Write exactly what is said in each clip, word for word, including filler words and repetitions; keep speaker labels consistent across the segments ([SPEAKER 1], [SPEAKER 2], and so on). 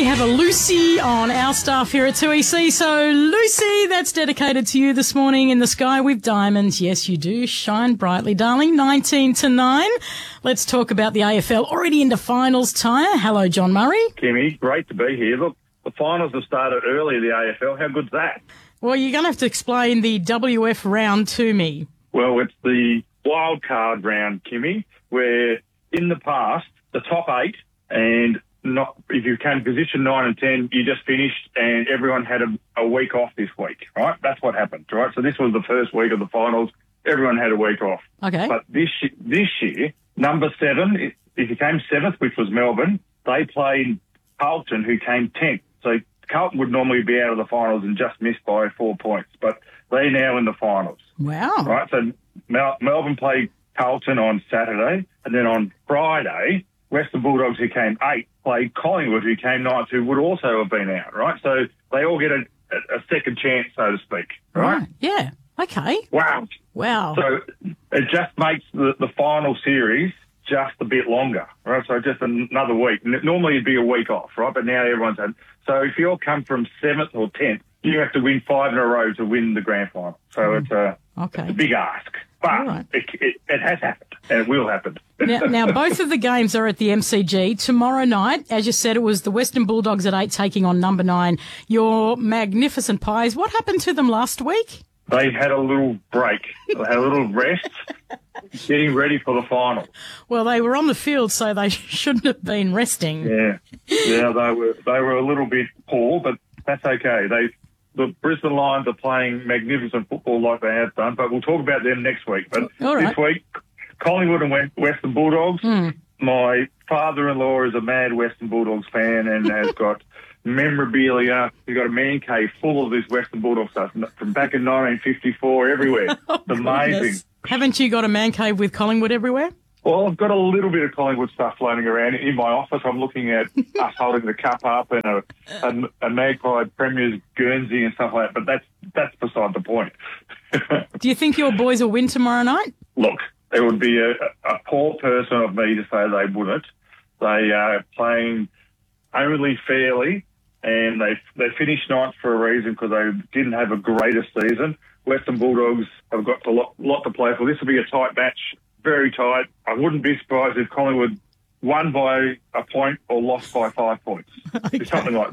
[SPEAKER 1] have a Lucy on our staff here at two E C. So, Lucy, that's dedicated to you this morning. In the sky with diamonds. Yes, you do. Shine brightly, darling. nineteen to nine. Let's talk about the A F L. Already into finals time. Hello, John Murray.
[SPEAKER 2] Kimmy, great to be here. Look, the finals have started early, the A F L. How good's that?
[SPEAKER 1] Well, you're going to have to explain the W F round to me.
[SPEAKER 2] Well, it's the wild card round, Kimmy, where in the past, the top eight and not if you came position nine and ten, you just finished and everyone had a, a week off this week, right? That's what happened, right? So this was the first week of the finals. Everyone had a week off.
[SPEAKER 1] Okay.
[SPEAKER 2] But this this year, number seven, if you came seventh, which was Melbourne, they played Carlton, who came tenth. So Carlton would normally be out of the finals and just missed by four points, but they're now in the finals.
[SPEAKER 1] Wow.
[SPEAKER 2] Right? So Mel- Melbourne played Carlton on Saturday, and then on Friday, Western Bulldogs, who came eighth, played Collingwood, who came ninth, who would also have been out, right? So they all get a, a second chance, so to speak, right?
[SPEAKER 1] right? Yeah. Okay.
[SPEAKER 2] Wow.
[SPEAKER 1] Wow.
[SPEAKER 2] So it just makes the, the final series just a bit longer, right? So just another week. Normally it'd be a week off, right? But now everyone's had. So if you all come from seventh or tenth, you have to win five in a row to win the grand final. So mm. it's, a,
[SPEAKER 1] okay.
[SPEAKER 2] it's a big ask. But right. it, it, it has happened, and it will happen.
[SPEAKER 1] Now, now, both of the games are at the M C G tomorrow night. As you said, it was the Western Bulldogs at eight taking on number nine. Your magnificent Pies. What happened to them last week?
[SPEAKER 2] They had a little break. They had a little rest, getting ready for the final.
[SPEAKER 1] Well, they were on the field, so they shouldn't have been resting.
[SPEAKER 2] Yeah, yeah, they were they were a little bit poor, but that's okay. They. The Brisbane Lions are playing magnificent football like they have done, but we'll talk about them next week. But
[SPEAKER 1] right.
[SPEAKER 2] this week, Collingwood and Western Bulldogs.
[SPEAKER 1] Mm.
[SPEAKER 2] My father-in-law is a mad Western Bulldogs fan and has got memorabilia. He's got a man cave full of this Western Bulldog stuff from back in nineteen fifty-four everywhere.
[SPEAKER 1] Oh,
[SPEAKER 2] it's amazing.
[SPEAKER 1] Goodness. Haven't you got a man cave with Collingwood everywhere?
[SPEAKER 2] Well, I've got a little bit of Collingwood stuff floating around. In my office, I'm looking at us holding the cup up and a, a, a Magpie Premier's Guernsey and stuff like that, but that's that's beside the point.
[SPEAKER 1] Do you think your boys will win tomorrow night?
[SPEAKER 2] Look, it would be a, a poor person of me to say they wouldn't. They are playing only fairly, and they they finished ninth for a reason because they didn't have a greater season. Western Bulldogs have got a lot, lot to play for. This will be a tight match. Very tight. I wouldn't be surprised if Collingwood won by a point or lost by five points. Okay. Something like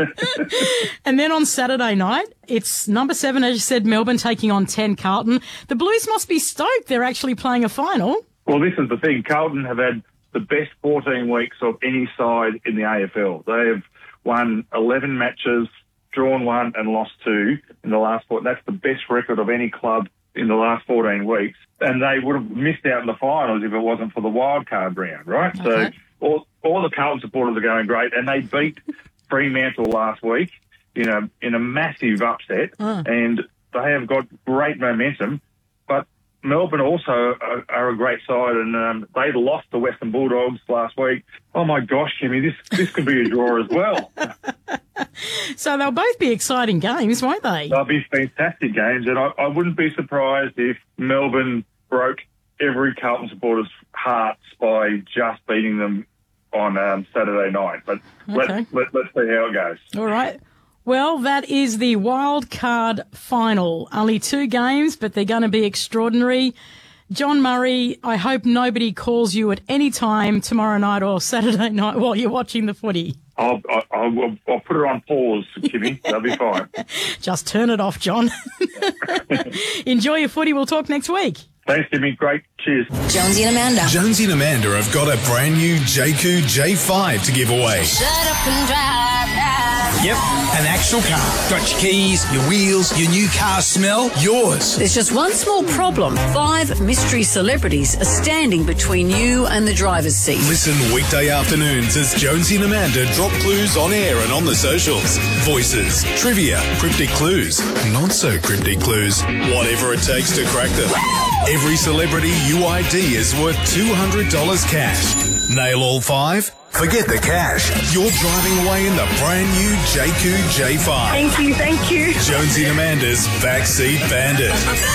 [SPEAKER 2] that.
[SPEAKER 1] And then on Saturday night, it's number seven, as you said, Melbourne taking on ten, Carlton. The Blues must be stoked they're actually playing a final.
[SPEAKER 2] Well, this is the thing. Carlton have had the best fourteen weeks of any side in the A F L. They have won eleven matches, drawn one and lost two in the last four. That's the best record of any club in the last fourteen weeks, and they would have missed out in the finals if it wasn't for the wild card round, right? Okay. So all, all the Carlton supporters are going great, and they beat Fremantle last week, you know, in a massive upset,
[SPEAKER 1] uh.
[SPEAKER 2] and they have got great momentum. But Melbourne also are, are a great side, and um, they lost the Western Bulldogs last week. Oh my gosh, Jimmy, this this could be a draw as well.
[SPEAKER 1] So they'll both be exciting games, won't they?
[SPEAKER 2] They'll be fantastic games, and I, I wouldn't be surprised if Melbourne broke every Carlton supporter's hearts by just beating them on um, Saturday night. But
[SPEAKER 1] okay.
[SPEAKER 2] let's, let, let's see how it goes.
[SPEAKER 1] All right. Well, that is the wild card final. Only two games, but they're going to be extraordinary. John Murray, I hope nobody calls you at any time tomorrow night or Saturday night while you're watching the footy.
[SPEAKER 2] I'll, I'll, I'll, I'll put it on pause, Kimmy. That'll be fine.
[SPEAKER 1] Just turn it off, John. Enjoy your footy. We'll talk next week.
[SPEAKER 2] Thanks, Jimmy. Great. Cheers.
[SPEAKER 3] Jonesy and Amanda.
[SPEAKER 4] Jonesy and Amanda have got a brand new J Q J five to give away.
[SPEAKER 3] Shut up and drive, drive.
[SPEAKER 4] Yep, an actual car. Got your keys, your wheels, your new car smell, yours.
[SPEAKER 3] There's just one small problem. Five mystery celebrities are standing between you and the driver's seat.
[SPEAKER 4] Listen weekday afternoons as Jonesy and Amanda drop clues on air and on the socials. Voices, trivia, cryptic clues, not so cryptic clues, whatever it takes to crack them. Every celebrity U I D is worth two hundred dollars cash. Nail all five? Forget the cash. You're driving away in the brand new J Q J five.
[SPEAKER 5] Thank you, thank you.
[SPEAKER 4] Jonesy and Amanda's Backseat Bandit.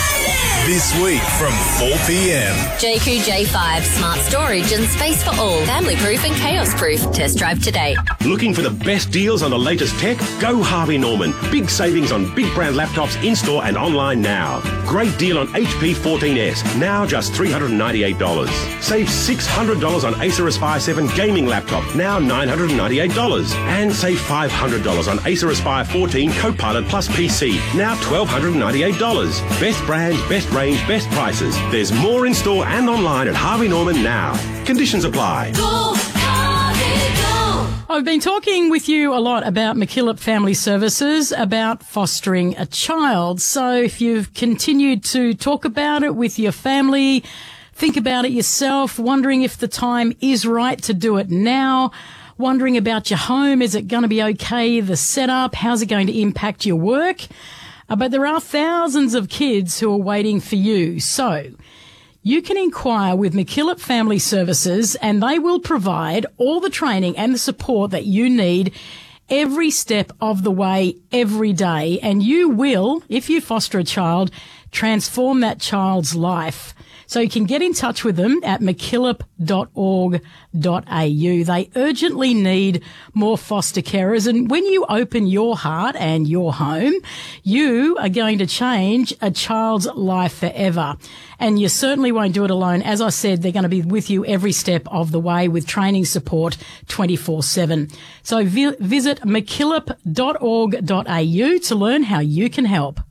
[SPEAKER 4] This week from four p.m.
[SPEAKER 6] J Q J five, smart storage and space for all. Family proof and chaos proof. Test drive today.
[SPEAKER 7] Looking for the best deals on the latest tech? Go Harvey Norman. Big savings on big brand laptops in-store and online now. Great deal on H P fourteen S, now just three hundred ninety-eight dollars. Save six hundred dollars on Acer Aspire seven gaming laptop, now nine hundred ninety-eight dollars. And save five hundred dollars on Acer Aspire fourteen Copilot Plus P C, now one thousand two hundred ninety-eight dollars. Best brands, best range, best prices. There's more in store and online at Harvey Norman now. Conditions apply.
[SPEAKER 6] Go, Harvey, go.
[SPEAKER 1] I've been talking with you a lot about MacKillop Family Services, about fostering a child. So if you've continued to talk about it with your family, think about it yourself, wondering if the time is right to do it now, wondering about your home, is it going to be okay, the setup, how's it going to impact your work? Uh, but there are thousands of kids who are waiting for you. So you can inquire with MacKillop Family Services and they will provide all the training and the support that you need every step of the way, every day. And you will, if you foster a child, transform that child's life. So you can get in touch with them at mackillop dot org dot a u. They urgently need more foster carers. And when you open your heart and your home, you are going to change a child's life forever. And you certainly won't do it alone. As I said, they're going to be with you every step of the way with training support twenty-four seven. So vi- visit mackillop dot org dot a u to learn how you can help.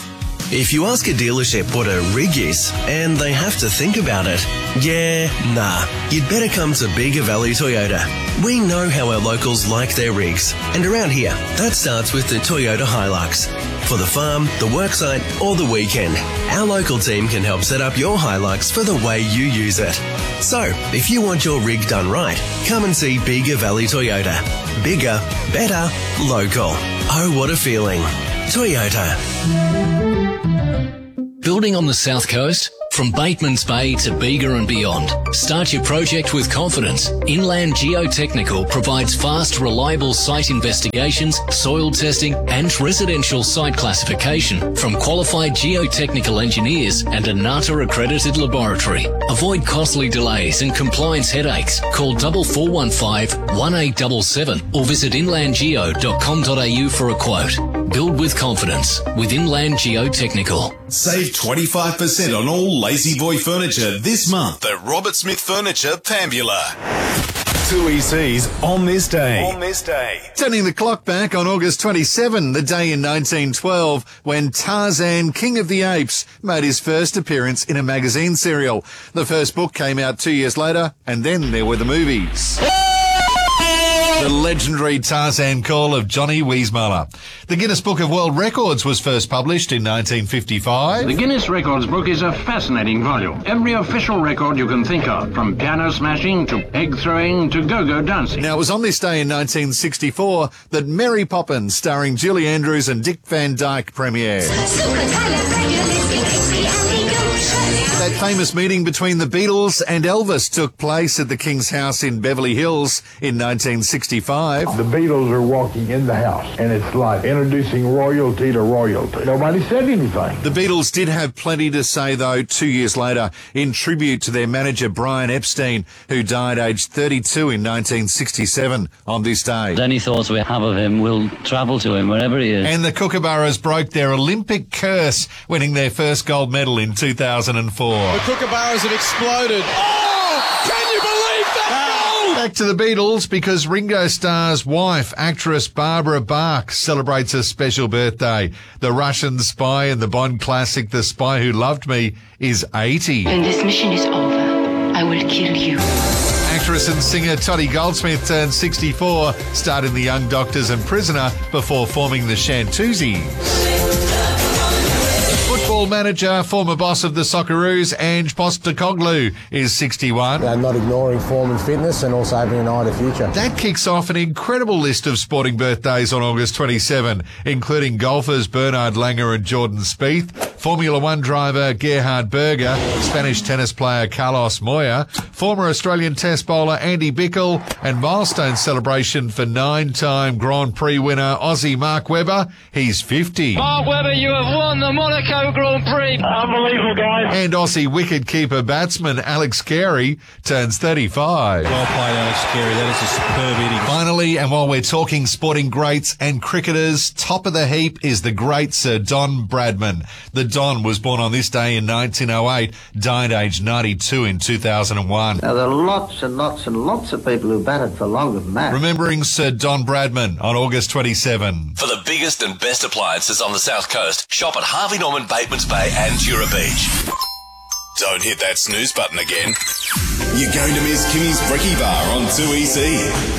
[SPEAKER 8] If you ask a dealership what a rig is, and they have to think about it, yeah, nah, you'd better come to Bega Valley Toyota. We know how our locals like their rigs, and around here, that starts with the Toyota Hilux. For the farm, the worksite, or the weekend, our local team can help set up your Hilux for the way you use it. So, if you want your rig done right, come and see Bega Valley Toyota. Bigger, better, local. Oh, what a feeling. Toyota.
[SPEAKER 9] Building on the South Coast? From Bateman's Bay to Bega and beyond, start your project with confidence. Inland Geotechnical provides fast, reliable site investigations, soil testing and residential site classification from qualified geotechnical engineers and a NATA accredited laboratory. Avoid costly delays and compliance headaches. Call four four one five, one eight seven seven or visit inland geo dot com dot a u for a quote. Build with confidence with Inland Geotechnical.
[SPEAKER 4] Save twenty-five percent on all Lazy Boy furniture this month at Robert Smith Furniture, Pambula. two E C's on this day. On this day.
[SPEAKER 10] Turning the clock back on August twenty-seventh, the day in nineteen twelve, when Tarzan, King of the Apes, made his first appearance in a magazine serial. The first book came out two years later, and then there were the movies. The legendary Tarzan call of Johnny Weissmuller. The Guinness Book of World Records was first published in nineteen fifty-five.
[SPEAKER 11] The Guinness Records book is a fascinating volume. Every official record you can think of, from piano smashing to egg throwing to go-go dancing.
[SPEAKER 10] Now, it was on this day in nineteen sixty-four that Mary Poppins, starring Julie Andrews and Dick Van Dyke, premiered. That famous meeting between the Beatles and Elvis took place at the King's house in Beverly Hills in nineteen sixty-five.
[SPEAKER 12] The Beatles are walking in the house, and it's like introducing royalty to royalty. Nobody said anything.
[SPEAKER 10] The Beatles did have plenty to say, though, two years later, in tribute to their manager Brian Epstein, who died aged thirty-two in nineteen sixty-seven on this day.
[SPEAKER 13] Any thoughts we have of him will travel to him wherever he is.
[SPEAKER 10] And the Kookaburras broke their Olympic curse, winning their first gold medal in two thousand four.
[SPEAKER 14] The Kookaburras have exploded. Oh, can you believe that goal?
[SPEAKER 10] Back to the Beatles, because Ringo Starr's wife, actress Barbara Bach, celebrates a special birthday. The Russian spy in the Bond classic The Spy Who Loved Me is eighty.
[SPEAKER 15] When this mission is over, I will kill you.
[SPEAKER 10] Actress and singer Toddy Goldsmith turned sixty-four, starred in The Young Doctors and Prisoner before forming the Shantuzis. Football manager, former boss of the Socceroos, Ange Postecoglou, is sixty-one.
[SPEAKER 16] They're not ignoring form and fitness and also having an eye to the future.
[SPEAKER 10] That kicks off an incredible list of sporting birthdays on August twenty-seventh, including golfers Bernard Langer and Jordan Spieth, Formula One driver Gerhard Berger, Spanish tennis player Carlos Moya, former Australian test bowler Andy Bickle, and milestone celebration for nine-time Grand Prix winner Aussie Mark Webber. He's fifty.
[SPEAKER 5] Mark Webber, you have won the Monaco Grand Prix. Unbelievable, guys.
[SPEAKER 10] And Aussie wicket-keeper batsman Alex Carey turns thirty-five.
[SPEAKER 17] Well played, Alex Carey. That is a superb inning.
[SPEAKER 10] Finally, and while we're talking sporting greats and cricketers, top of the heap is the great Sir Don Bradman. The Don was born on this day in nineteen oh eight, died aged ninety-two in two thousand one.
[SPEAKER 18] Now, there are lots and lots and lots of people who batted for longer than that.
[SPEAKER 10] Remembering Sir Don Bradman on August twenty-seventh.
[SPEAKER 19] For the biggest and best appliances on the South Coast, shop at Harvey Norman, Batemans Bay and Tura Beach.
[SPEAKER 4] Don't hit that snooze button again. You're going to miss Kimmy's Brekkie Bar on two E C.